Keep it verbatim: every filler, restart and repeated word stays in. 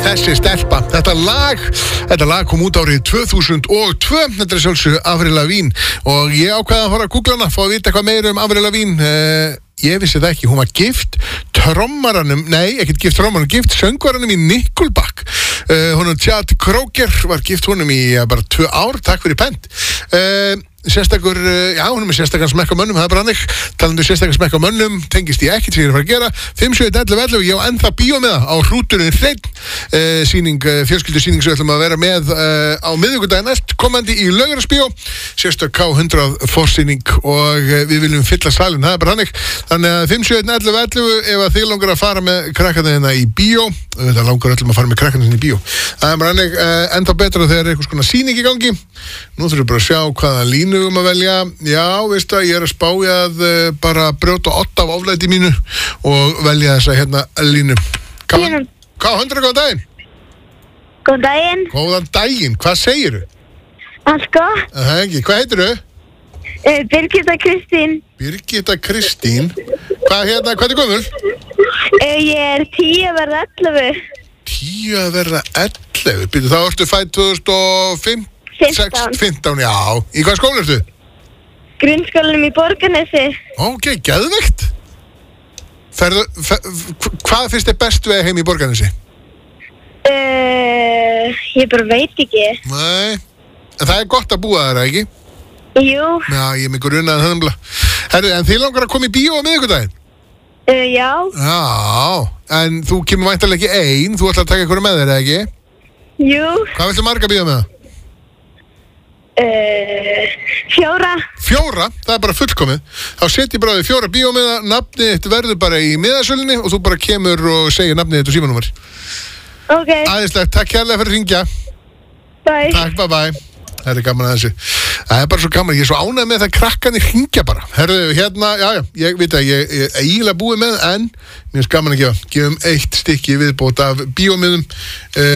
Þessi stelpa, þetta lag, þetta lag kom út árið tvö þúsund og tvö, þetta er sjálfsög Avril Lavigne og ég ákvaði að fara að googla hana, fá að vita eitthvað meira um Avril Lavigne. Uh, ég vissi það ekki, hún var gift trommaranum, nei, ekkert gift trommaranum, gift söngvaranum í Nickelback. Uh, hún og Chad Kroeger var gift honum í ja, bara tvö ár, takk fyrir pent. Uh, Sérstakur, já, hún er með sérstakann smekk á mönnum, það er bara hannig. Talandi um sérstakann smekk á mönnum, tengist ég ekkert sem ég er að fara að gera. fimm sjö ellefu ellefu, ég á ennþá bíó með það á hrúturinn hreinn. Uh, sýning, uh, fjölskyldusýning sem við ætlum að vera með uh, á miðvikudaginn næst, komandi í Laugarnesbíó. Sérstök K hundrað forsýning og uh, við viljum fylla salinn, það er bara hannig. Þannig að fimm sjö ellefu ellefu, ef að þið langar að fara með krakkarna hérna í bíó, það langar öllum að fara með krakkarna hérna í bíó. Það er bara hannig, uh, ennþá betra þegar er einhvers konar sýning í gangi. Nú þurfum við bara að sjá hvaða línu um að velja. Já, veistu að ég er að spá ég að uh, bara brjóta åtta af oflæti mínu og velja þessa hérna línu. K hundrað, góðan daginn. Góðan daginn. Góðan daginn, hvað segirðu? Allt gott. Það er ekki, hvað heitirðu? Uh, Birgitta Kristín. Birgitta Kristín. Hvað hérna, hvað er gömul? Uh, ég er tíu að verða ellefu. Tíu að verða ellefu? Býtu, þá ertu fædd tvö þúsund og fimm? fimmtán. fimmtán, já. Í hvað skóla ertu? Grunnskólanum í Borgarnesi. Ok, geðveikt. Ferðu, fer, hvað finnst þér best við heim í Borgarnesi? Uh, ég bara veit ekki. Nei, en það er gott að búa þar, ekki? Jú. Já, ég er mig grunaði það nefnilega. Herru, en þið langar að koma í bíó á miðvikudaginn? Uh, já. Já, en þú kemur væntanlega ekki ein, þú ætlar að taka einhverju með þér, eða ekki? Jú. Hvað viltu marga bíó með það? Uh, fjóra. Fjóra, það er bara fullkomið. Þá set ég bara við fjóra bíómiða, nafnið þitt verður bara í miðasölinni og þú bara kemur og segir nafnið þitt og símanúmer. Ok. Æðislegt, takk kærlega fyrir að hringja. Bye. Takk, bye bye. Það er gaman að þessu. Það er bara svo gaman, ég er svo ánægð með það krakkarnir hringja bara. Herðu, hérna, já, já, ég veit að ég er eiginlega búið með, en mér er gaman að gefa. Gefum eitt stykki viðbót af bíómiðum. Uh,